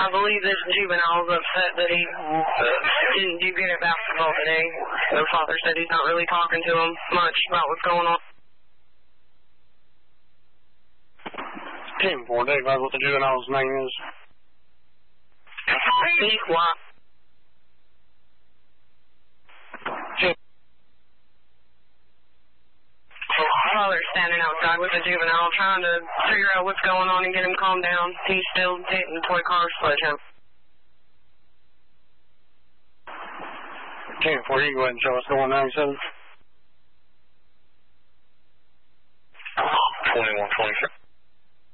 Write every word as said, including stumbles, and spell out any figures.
I believe this juvenile is upset that he uh, didn't do good at basketball today. The father said he's not really talking to him much about what's going on. ten four, Dave, that's what the juvenile's name is. Be quiet. Father's standing outside with the juvenile trying to figure out what's going on and get him calmed down. He's still hitting the toy car sledgehammer. ten four, you go ahead and show us going ninety-seven. twenty-one twenty-seven.